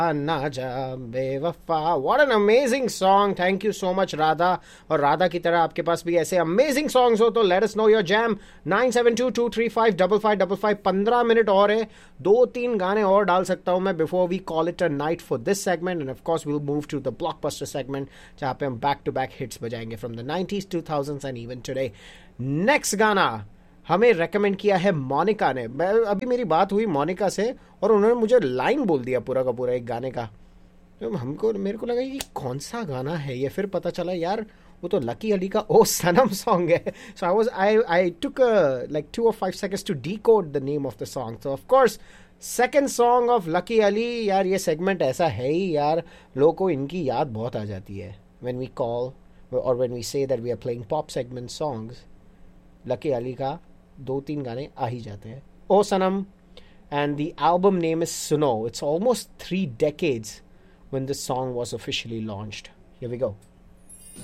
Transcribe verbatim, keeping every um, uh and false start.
ना जा बेवफा. What an amazing song. Thank you so much Radha. और राधा की तरह आपके पास भी ऐसे अमेजिंग सॉन्ग्स हो तो let us know your jam. Nine seven to to three five double five double five. पंद्रह मिनट और है. दो तीन गाने और डाल सकता हूँ मैं before we call it a night for this segment. End of course we will move to the blockbuster segment जहाँ पे हम बैक टू बैक हिट्स बजाएंगे from the nineties, to thousands and even today. Next गाना हमें recommend किया है मोनिका ने. मैं अभी मेरी बात हुई मोनिका से और उन्होंने मुझे लाइन बोल दिया पूरा का पूरा एक गाने का. तो हमको मेरे को लगा ये कौन सा गाना है ये. फिर पता चला यार वो तो लकी अली का ओ सनम सॉन्ग है. सो I was I I took like to और five seconds to decode the name of the song. So of course second song of lucky Ali. यार ये सेगमेंट ऐसा है ही यार, लोगों को इनकी याद बहुत आ जाती है व्हेन वी कॉल और when we say that we are playing pop segment songs. Lucky Ali का दो तीन गाने आ ही जाते हैं. ओ सनम. And the album name is Suno. It's almost three decades when this song was officially launched. Here we go.